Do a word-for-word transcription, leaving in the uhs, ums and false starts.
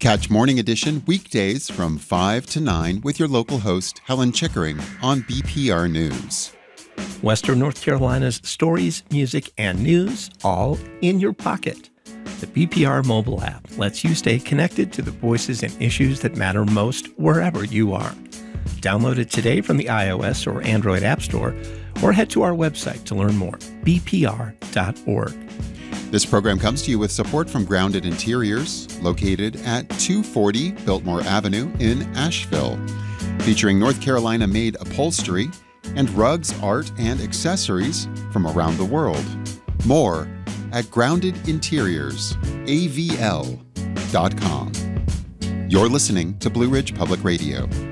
Catch Morning Edition weekdays from five to nine with your local host, Helen Chickering, on B P R News. Western North Carolina's stories, music, and news all in your pocket. The B P R mobile app lets you stay connected to the voices and issues that matter most wherever you are. Download it today from the iOS or Android App Store, or head to our website to learn more, b p r dot org. This program comes to you with support from Grounded Interiors, located at two forty Biltmore Avenue in Asheville, featuring North Carolina-made upholstery and rugs, art, and accessories from around the world. More at grounded interiors a v l dot com. You're listening to Blue Ridge Public Radio.